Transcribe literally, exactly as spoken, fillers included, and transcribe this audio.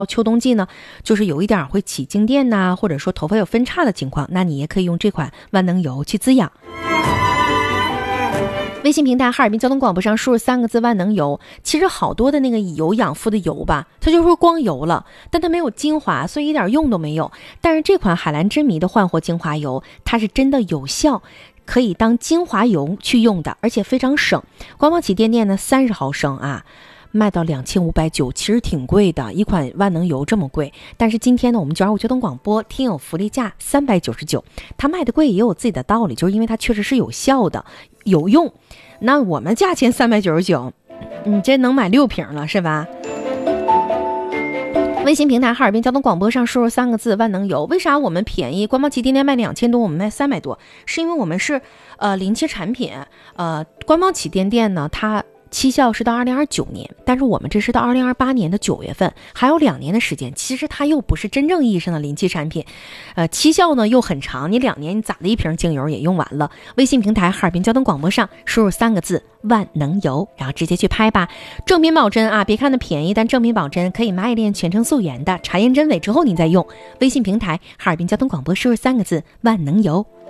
秋冬季呢，就是有一点会起静电呐、啊，或者说头发有分叉的情况，那你也可以用这款万能油去滋养。微信平台哈尔滨交通广播上输入三个字万能油，其实好多的那个以油养肤的油吧，它就是光油了，但它没有精华，所以一点用都没有。但是这款海蓝之谜的焕活精华油，它是真的有效，可以当精华油去用的，而且非常省。官方起店店呢三十毫升啊，卖到两千五百九，其实挺贵的，一款万能油这么贵。但是今天呢，我们九二五交通广播听友福利价三百九十九，它卖的贵也有自己的道理，就是因为它确实是有效的、有用。那我们价钱三百九十九，你这能买六瓶了是吧？微信平台哈尔滨交通广播上输入三个字万能油。为啥我们便宜？官方旗店店卖两千多，我们卖三百多，是因为我们是呃临期产品。呃，官方旗店店呢，它期效是到二零二九年，但是我们这是到二零二八年的九月份，还有两年的时间。其实它又不是真正意义上的临期产品，呃，期效呢又很长，你两年你咋的一瓶精油也用完了。微信平台哈尔滨交通广播上输入三个字万能油，然后直接去拍吧。正品保真啊，别看它便宜，但正品保真可以买一链全程素颜的，查验真伪之后你再用。微信平台哈尔滨交通广播输入三个字万能油。